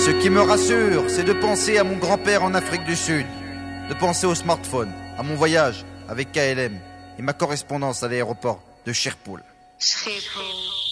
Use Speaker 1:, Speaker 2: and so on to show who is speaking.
Speaker 1: Ce qui me rassure, c'est de penser à mon grand-père en Afrique du Sud, de penser au smartphone, à mon voyage avec KLM et ma correspondance à l'aéroport de Schiphol.
Speaker 2: Schiphol.